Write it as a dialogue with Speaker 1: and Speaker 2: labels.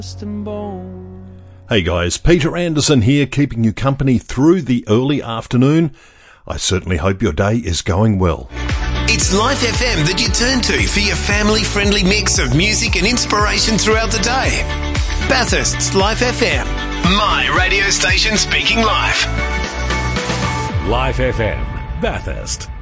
Speaker 1: Hey guys, Peter Anderson here, keeping you company through the early afternoon. I certainly hope your day is going well.
Speaker 2: It's Life FM that you turn to for your family-friendly mix of music and inspiration throughout the day. Bathurst's Life FM, my radio station speaking live.
Speaker 3: Life FM, Bathurst.